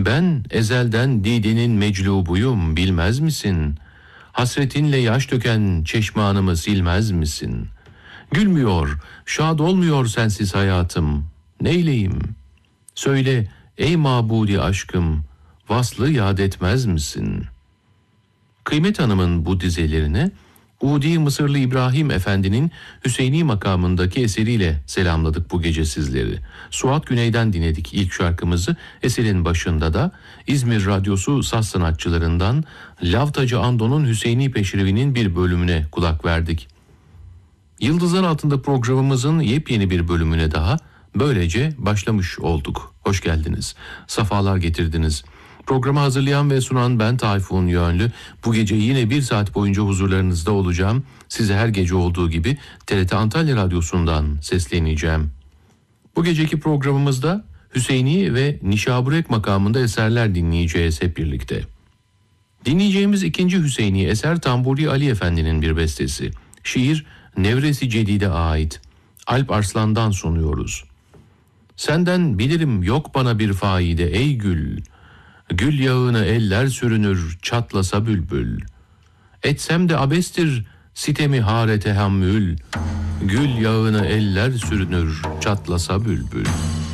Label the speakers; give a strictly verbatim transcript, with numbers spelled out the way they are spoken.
Speaker 1: Ben ezelden Dide'nin meclubuyum, bilmez misin? Hasretinle yaş döken çeşmanımı silmez misin? Gülmüyor, şad olmuyor sensiz hayatım. Neyleyim? Söyle ey mabudi aşkım, vaslı yad etmez misin? Kıymet Hanım'ın bu dizelerine Udi Mısırlı İbrahim Efendi'nin Hüseyni makamındaki eseriyle selamladık bu gece sizleri. Suat Güney'den dinledik ilk şarkımızı. Eserin başında da İzmir Radyosu saz sanatçılarından Lavtacı Ando'nun Hüseyni Peşrevi'nin bir bölümüne kulak verdik. Yıldızlar Altında programımızın yepyeni bir bölümüne daha böylece başlamış olduk. Hoş geldiniz, safalar getirdiniz. Programı hazırlayan ve sunan ben Tayfun Yönlü. Bu gece yine bir saat boyunca huzurlarınızda olacağım. Size her gece olduğu gibi T R T Antalya Radyosu'ndan sesleneceğim. Bu geceki programımızda Hüseyni ve Nişaburek makamında eserler dinleyeceğiz hep birlikte. Dinleyeceğimiz ikinci Hüseyni eser Tamburi Ali Efendi'nin bir bestesi. Şiir Nevresi Cedid'e ait. Alp Arslan'dan sunuyoruz. Senden bilirim yok bana bir faide ey gül. Gül yağını eller sürünür çatlasa bülbül. Etsem de abestir sitemi hare tehammül. Gül yağını eller sürünür çatlasa bülbül.